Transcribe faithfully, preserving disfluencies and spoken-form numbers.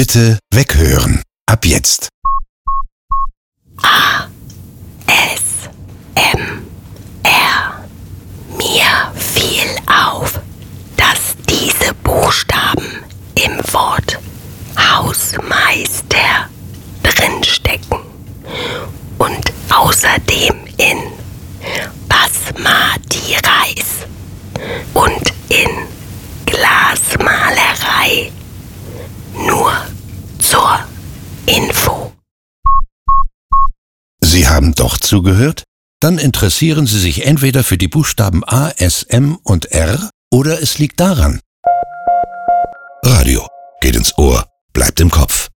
Bitte weghören. Ab jetzt. A. S. M. R. Mir fiel auf, dass diese Buchstaben im Wort Hausmeister drinstecken und außerdem in Basmati Reis und in Glasmalerei. Nur zur Info. Sie haben doch zugehört? Dann interessieren Sie sich entweder für die Buchstaben A, S, M und R oder es liegt daran. Radio geht ins Ohr, bleibt im Kopf.